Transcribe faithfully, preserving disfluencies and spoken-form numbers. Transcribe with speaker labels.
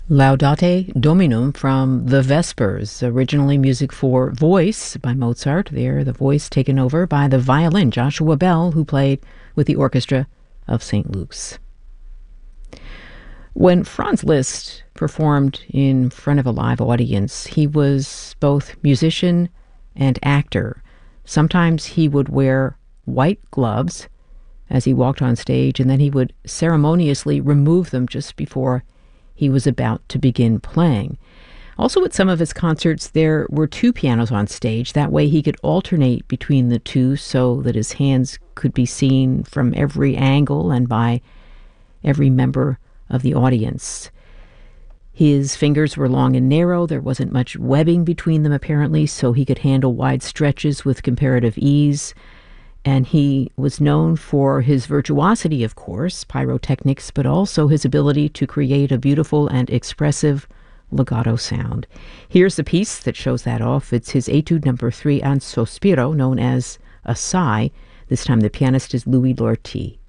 Speaker 1: Laudate Dominum from the Vespers, originally music for voice by Mozart. There, the voice taken over by the violin, Joshua Bell, who played with the orchestra of Saint Luke's. When Franz Liszt performed in front of a live audience, he was both musician and actor. Sometimes he would wear white gloves as he walked on stage, and then he would ceremoniously remove them just before he was about to begin playing. Also, at some of his concerts, there were two pianos on stage. That way he could alternate between the two so that his hands could be seen from every angle and by every member of the audience. His fingers were long and narrow. There wasn't much webbing between them, apparently, so he could handle wide stretches with comparative ease. And he was known for his virtuosity, of course, pyrotechnics, but also his ability to create a beautiful and expressive legato sound. Here's the piece that shows that off. It's his Etude number three, An Sospiro, known as a sigh. This time the pianist is Louis Lortie.